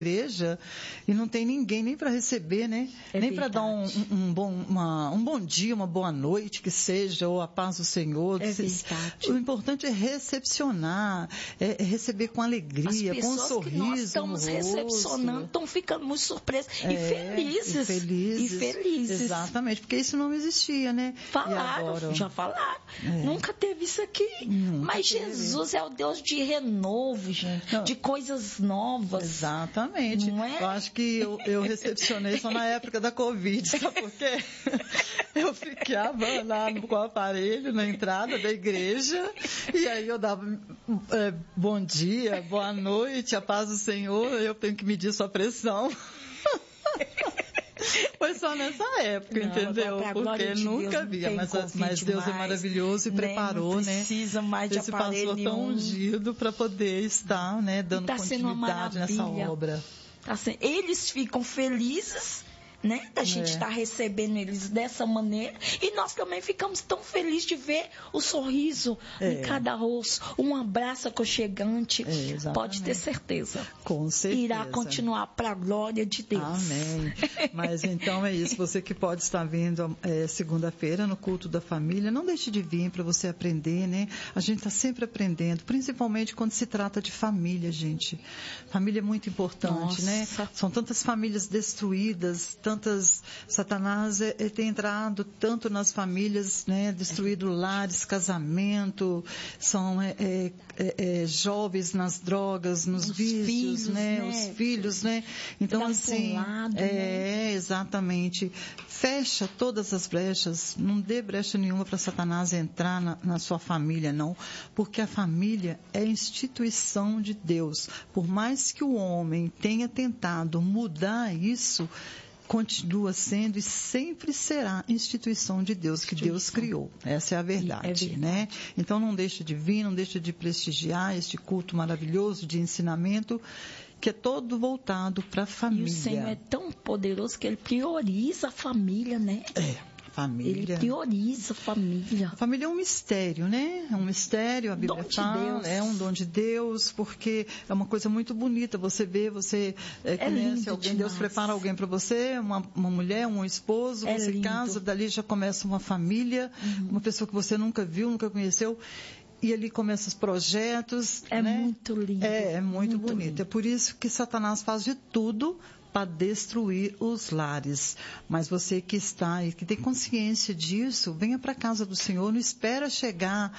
igreja e não tem ninguém nem para receber, né? Nem para dar um bom dia, uma boa noite, que seja, ou a paz do Senhor. O importante é recepcionar, é receber com alegria, com um sorriso que nós estamos recepcionando estão ficando muito surpresas e felizes. E felizes. Exatamente, porque isso não existia, né? Já falaram. Nunca teve isso aqui. Mas Jesus é o Deus de renovo, gente, de coisas novas. Exatamente. Eu acho que eu recepcionei só na época da Covid, sabe por quê? Eu ficava lá com o aparelho na entrada da igreja e aí eu dava bom dia, boa noite, a paz do Senhor, eu tenho que medir sua pressão. Foi só nessa época, entendeu? Porque nunca via. Mas Deus é maravilhoso e preparou, né? Precisa mais de esse pastor tão ungido para poder estar, né, dando continuidade nessa obra. Eles ficam felizes, né, da gente estar recebendo eles dessa maneira, e nós também ficamos tão felizes de ver o sorriso em cada rosto, um abraço aconchegante. Pode ter certeza. Com certeza. Irá continuar para a glória de Deus. Amém. Mas então é isso, você que pode estar vindo segunda-feira no culto da família, não deixe de vir para você aprender, né? A gente está sempre aprendendo, principalmente quando se trata de família, gente. Família é muito importante, né? São tantas famílias destruídas, Satanás tem entrado tanto nas famílias, né, destruído lares, casamento, são jovens nas drogas, nos vícios, filhos, né, os filhos, né, então assim, exatamente, fecha todas as brechas, não dê brecha nenhuma para Satanás entrar na sua família, não, porque a família é instituição de Deus, por mais que o homem tenha tentado mudar isso, continua sendo e sempre será instituição de Deus, que Deus criou. Essa é a verdade, né? Então não deixa de vir, não deixa de prestigiar este culto maravilhoso de ensinamento, que é todo voltado para a família. E o Senhor é tão poderoso que Ele prioriza a família, né? Família. Ele prioriza a família. A família é um mistério, né? É um mistério, a Bíblia fala, é um dom de Deus, porque é uma coisa muito bonita. Você vê, você conhece alguém, Deus prepara alguém para você, uma mulher, um esposo, você casa, dali já começa uma família, uma pessoa que você nunca viu, nunca conheceu. E ali começam os projetos. É, né? Muito lindo. É muito bonito. Lindo. É por isso que Satanás faz de tudo para destruir os lares. Mas você que está e que tem consciência disso, venha para a casa do Senhor, não espera chegar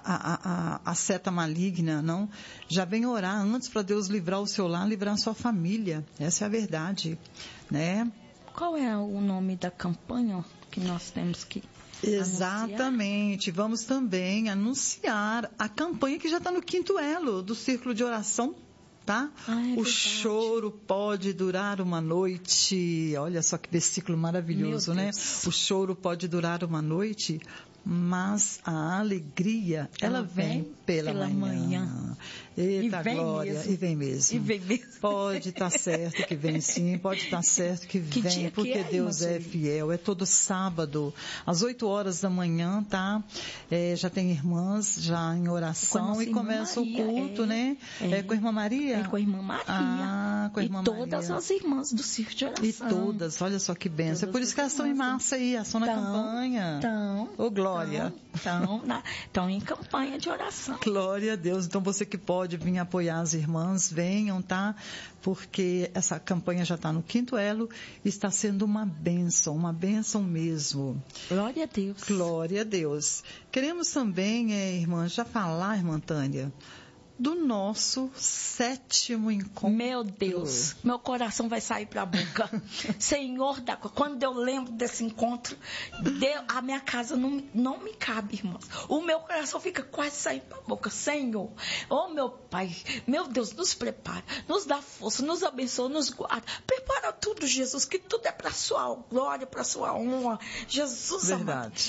a seta maligna, não. Já venha orar antes para Deus livrar o seu lar, livrar a sua família. Essa é a verdade, né? Qual é o nome da campanha que nós temos que Exatamente. anunciar? Vamos também anunciar a campanha que já está no 5º elo do Círculo de Oração. Tá? O choro pode durar uma noite. Olha só que versículo maravilhoso, né? O choro pode durar uma noite, mas a alegria, ela vem pela manhã. Eita glória, e vem mesmo. Pode estar certo que vem sim, pode estar certo que vem, porque Deus é fiel. É todo sábado, às 8 horas da manhã, tá? Já tem irmãs já em oração e começa o culto, né? Com a irmã Maria? Com a irmã Maria. Com a irmã Maria. Todas as irmãs do Círculo de Oração. E todas, olha só que bênção. É por isso que elas estão em massa aí, estão na campanha. Ô, glória. Estão em campanha de oração. Glória a Deus. Então você que pode vir apoiar as irmãs, venham, tá? Porque essa campanha já está no 5º elo e está sendo uma bênção mesmo. Glória a Deus. Glória a Deus. Queremos também, irmã, já falar, irmã Tânia, do nosso 7º encontro. Meu Deus, meu coração vai sair para a boca. Senhor, quando eu lembro desse encontro, a minha casa não me cabe, irmãos. O meu coração fica quase saindo para a boca. Senhor, oh meu Pai, meu Deus, nos prepara, nos dá força, nos abençoa, nos guarda. Prepara tudo, Jesus, que tudo é para a sua glória, para a sua honra. Jesus, verdade. Amado.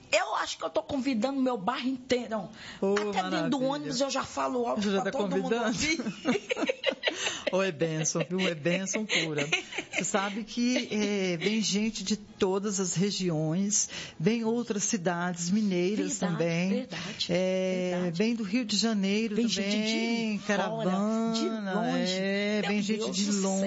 Eu acho que eu estou convidando meu bairro inteiro. Até dentro do ônibus eu já falo alto para todo mundo ouvir. É bênção, viu? É bênção pura. Você sabe que vem gente de todas as regiões, vem outras cidades mineiras também. Verdade. Vem do Rio de Janeiro vem também, gente de caravana. fora, de longe. Vem gente de longe.